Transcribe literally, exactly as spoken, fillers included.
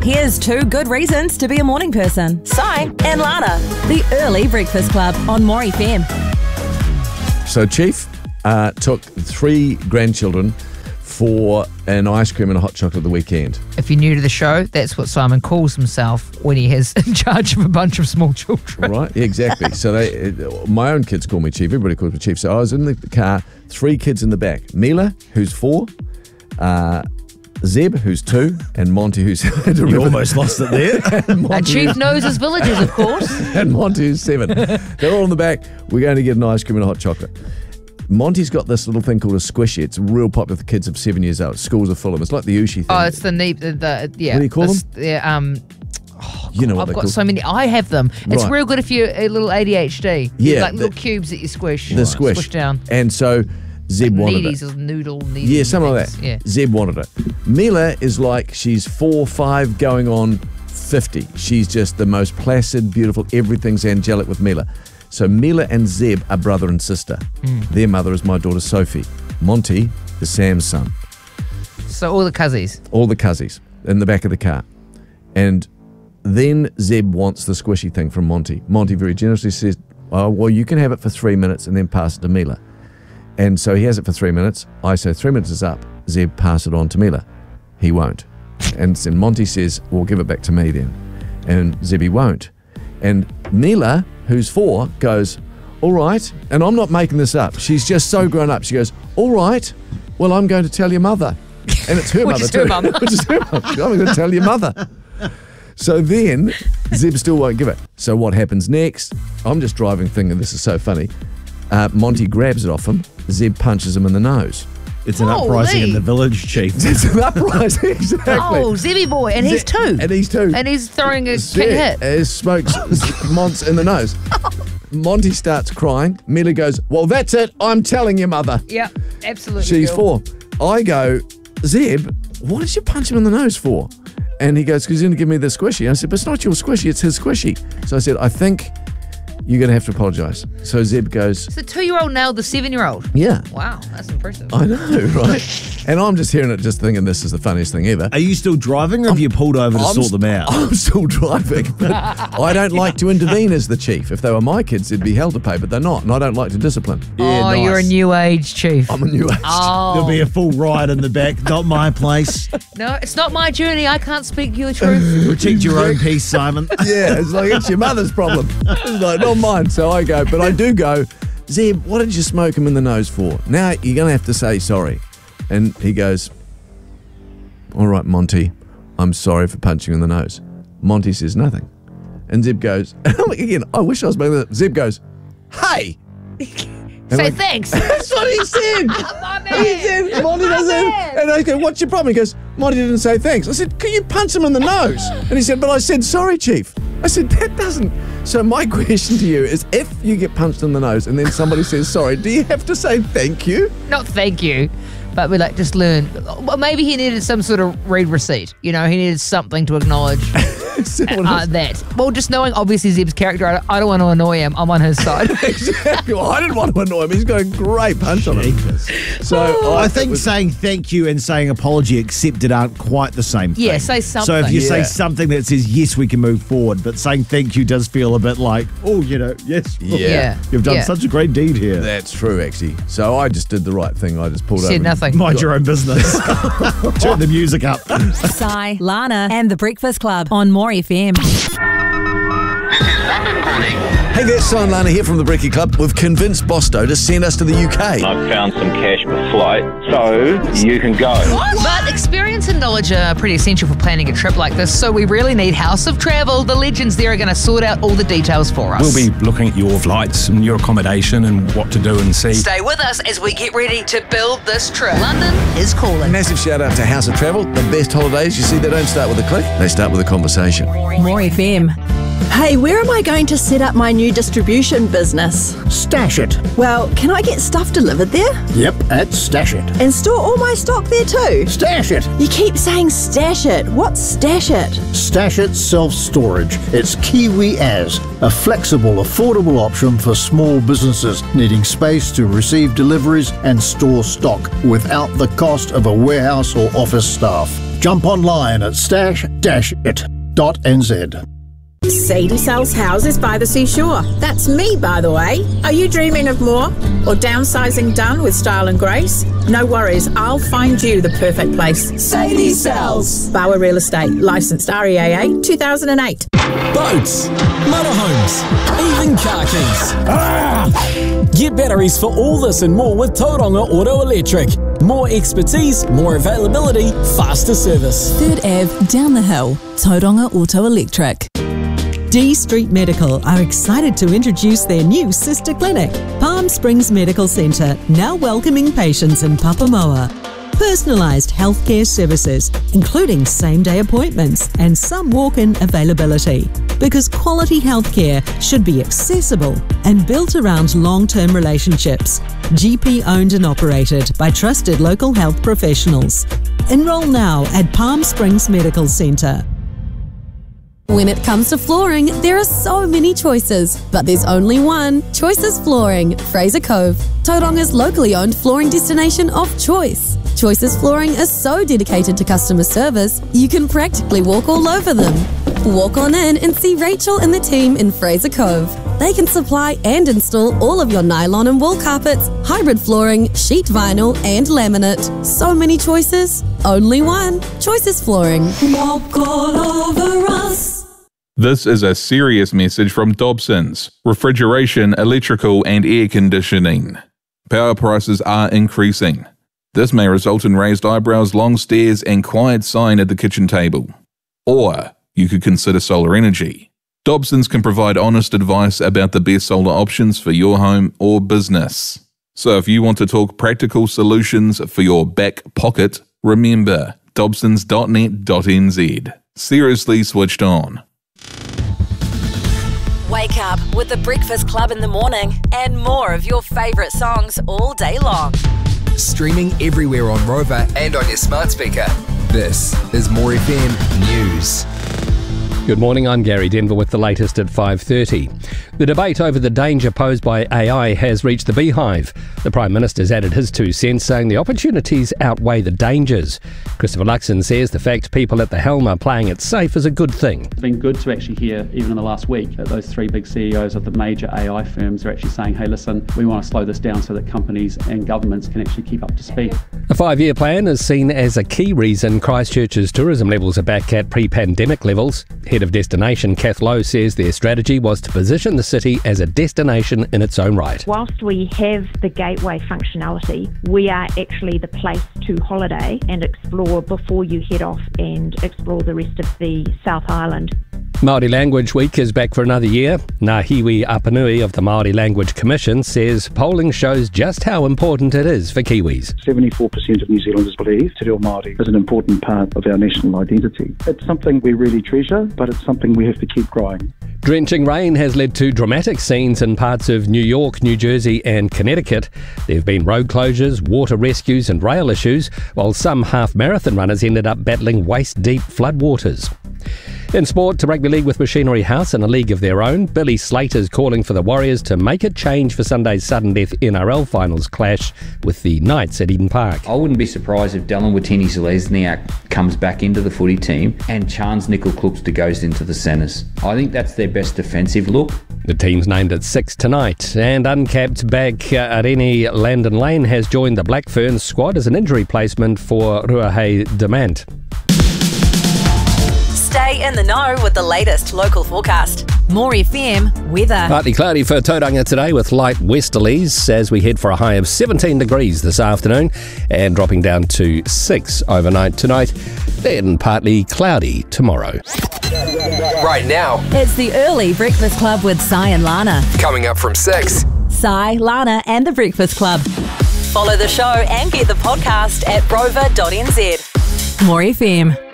Here's two good reasons to be a morning person. Si and Lana. The Early Breakfast Club on More F M. So Chief uh, took three grandchildren for an ice cream and a hot chocolate the weekend. If you're new to the show, that's what Simon calls himself when he has in charge of a bunch of small children. Right, yeah, exactly. So they, my own kids call me Chief. Everybody calls me Chief. So I was in the car, three kids in the back. Mila, who's four, uh, Zeb, who's two, and Monty, who's... You almost lost it there. A chief knows his villages, of course. And Monty, who's seven. They're all in the back. We're going to get an ice cream and a hot chocolate. Monty's got this little thing called a squishy. It's real popular with kids of seven years old. Schools are full of them. It's like the Ushi thing. Oh, it's the neep, the, the yeah. What do you call the, them? Yeah, um, oh, you know what I've they're got called. so many. I have them. It's Right. real good if you're a little A D H D. Yeah, like the- little cubes that you squish. The squish. Squish down. And so Zeb wanted Needies it. or noodle needies. Yeah, something like things. that. Yeah. Zeb wanted it. Mila is like, she's four, five, going on fifty. She's just the most placid, beautiful, everything's angelic with Mila. So Mila and Zeb are brother and sister. Mm. Their mother is my daughter Sophie. Monty is Sam's son. So all the cuzzies. All the cuzzies in the back of the car. And then Zeb wants the squishy thing from Monty. Monty very generously says, oh, well, you can have it for three minutes and then pass it to Mila. And so he has it for three minutes. I say, three minutes is up. Zeb, pass it on to Mila. He won't. And then Monty says, well, give it back to me then. And Zebby won't. And Mila, who's four, goes, all right. And I'm not making this up. She's just so grown up. She goes, all right. Well, I'm going to tell your mother. And it's her Which mother is her too. mum. Which is her mum. I'm going to tell your mother. So then Zeb still won't give it. So what happens next? I'm just driving thinking this is so funny. Uh, Monty grabs it off him. Zeb punches him in the nose. It's an Holy. uprising in the village, Chief. It's an uprising, exactly. Oh, Zebby boy, and he's Zeb- two. And he's two. And he's throwing a Zeb king hit. uh, smokes Monts in the nose. Monty starts crying. Mila goes, well, that's it. I'm telling your mother. Yeah, absolutely. She's girl. four. I go, Zeb, what did you punch him in the nose for? And he goes, because he's going to give me the squishy. And I said, but it's not your squishy, it's his squishy. So I said, I think you're going to have to apologise. So Zeb goes, So the two-year-old nailed the seven-year-old. yeah. Wow, that's impressive. I know, right? And I'm just hearing it, just thinking this is the funniest thing ever. Are you still driving or have you pulled over to I'm sort st- them out? I'm still driving, but I don't like to intervene as the chief. If they were my kids, they'd be held to pay, but they're not, and I don't like to discipline. oh, you're a new age chief. I'm a new age. Oh, There'll be a full ride in the back. Not my place. no, it's not my journey. I can't speak your truth. Protect your own peace, Simon. Yeah, it's like, it's your mother's problem. It's like, not mine. So I go, but I do go, Zeb, what did you smoke him in the nose for? Now you're going to have to say sorry. And he goes, all right, Monty, I'm sorry for punching you in the nose. Monty says nothing. And Zeb goes, again, I wish I was making that. Zeb goes, hey. And Say I- thanks. That's what he said. My man. He said, Monty doesn't. And I go, what's your problem? He goes, Monty didn't say thanks. I said, can you punch him in the nose? And he said, but I said, sorry, Chief. I said, that doesn't. So my question to you is, if you get punched in the nose and then somebody says sorry, do you have to say thank you? Not thank you, but we like just learn. Well, maybe he needed some sort of read receipt. You know, he needed something to acknowledge Is that what it uh, is? that. Well, just knowing obviously Zeb's character, I don't, I don't want to annoy him. I'm on his side. Exactly. Well, I didn't want to annoy him. He's got a great punch on him. So I I think it was- saying thank you and saying apology accepted aren't quite the same thing. Yeah, say something. So if you say Yeah. something that says, yes, we can move forward, but saying thank you does feel a bit like, oh, you know, yes. Yeah. Yeah. You've done Yeah. such a great deed here. That's true, actually. So I just did the right thing. I just pulled over. Said and nothing. Mind your own business. Turn the music up. Si, Lana, and the Breakfast Club on More F M. Hey there, Simon Lana here from the Bricky Club. We've convinced Bosto to send us to the U K. I've found some cash for flight, so you can go. But experience and knowledge are pretty essential for planning a trip like this, so we really need House of Travel. The legends there are going to sort out all the details for us. We'll be looking at your flights and your accommodation and what to do and see. Stay with us as we get ready to build this trip. London is calling. Massive shout out to House of Travel. The best holidays. You see, they don't start with a click. They start with a conversation. More F M. Hey, where am I going to set up my new distribution business? Stash It. Well, can I get stuff delivered there? Yep, at Stash It. And store all my stock there too? Stash It. You keep saying stash it. What's stash it? Stash It Self-Storage. It's Kiwi As, a flexible, affordable option for small businesses needing space to receive deliveries and store stock without the cost of a warehouse or office staff. Jump online at stash dash it dot n z. Sadie sells houses by the seashore. That's me, by the way. Are you dreaming of more? Or downsizing done with style and grace? No worries, I'll find you the perfect place. Sadie sells. Bauer Real Estate, licensed R E A A two thousand eight. Boats, motorhomes, even car keys. Ah! Get batteries for all this and more with Tauranga Auto Electric. More expertise, more availability, faster service. Third Avenue, down the hill. Tauranga Auto Electric. D Street Medical are excited to introduce their new sister clinic, Palm Springs Medical Centre, now welcoming patients in Papamoa. Personalised healthcare services, including same-day appointments and some walk-in availability. Because quality healthcare should be accessible and built around long-term relationships. G P owned and operated by trusted local health professionals. Enroll now at Palm Springs Medical Centre. When it comes to flooring, there are so many choices, but there's only one. Choices Flooring, Fraser Cove, Tauranga's locally owned flooring destination of choice. Choices Flooring is so dedicated to customer service, you can practically walk all over them. Walk on in and see Rachel and the team in Fraser Cove. They can supply and install all of your nylon and wool carpets, hybrid flooring, sheet vinyl and laminate. So many choices, only one. Choices Flooring. Walk all over us. This is a serious message from Dobsons, refrigeration, electrical and air conditioning. Power prices are increasing. This may result in raised eyebrows, long stares and quiet sighing at the kitchen table. Or you could consider solar energy. Dobsons can provide honest advice about the best solar options for your home or business. So if you want to talk practical solutions for your back pocket, remember dobsons dot net dot n z. Seriously switched on. Wake up with the Breakfast Club in the morning and more of your favourite songs all day long. Streaming everywhere on Rover and on your smart speaker. This is More F M News. Good morning, I'm Gary Denver with the latest at five thirty. The debate over the danger posed by A I has reached the beehive. The Prime Minister's added his two cents, saying the opportunities outweigh the dangers. Christopher Luxon says the fact people at the helm are playing it safe is a good thing. It's been good to actually hear, even in the last week, that those three big C E Os of the major A I firms are actually saying, hey, listen, we want to slow this down so that companies and governments can actually keep up to speed. The five-year plan is seen as a key reason Christchurch's tourism levels are back at pre-pandemic levels. Head of Destination, Kath Lowe, says their strategy was to position the city as a destination in its own right. Whilst we have the gateway functionality, we are actually the place to holiday and explore before you head off and explore the rest of the South Island. Māori Language Week is back for another year. Ngā Hiwi Apanui of the Māori Language Commission says polling shows just how important it is for Kiwis. seventy-four percent of New Zealanders believe Te Reo Māori is an important part of our national identity. It's something we really treasure, but it's something we have to keep growing. Drenching rain has led to dramatic scenes in parts of New York, New Jersey and Connecticut. There have been road closures, water rescues and rail issues, while some half-marathon runners ended up battling waist-deep floodwaters. In sport, to Rugby League with Machinery House in a league of their own, Billy Slater's calling for the Warriors to make a change for Sunday's sudden death N R L finals clash with the Knights at Eden Park. I wouldn't be surprised if Dallin Watene-Zelezniak comes back into the footy team and Chance Nickel-Klupster goes into the centres. I think that's their best defensive look. The team's named at six tonight, and uncapped back uh, Areni Landon Lane has joined the Black Ferns squad as an injury placement for Ruahei Demant. Stay in the know with the latest local forecast. More F M weather. Partly cloudy for Tauranga today with light westerlies as we head for a high of seventeen degrees this afternoon and dropping down to six overnight tonight. Then partly cloudy tomorrow. Right now, it's the Early Breakfast Club with Si and Lana. Coming up from six. Si, Lana and the Breakfast Club. Follow the show and get the podcast at rover dot n z. More F M.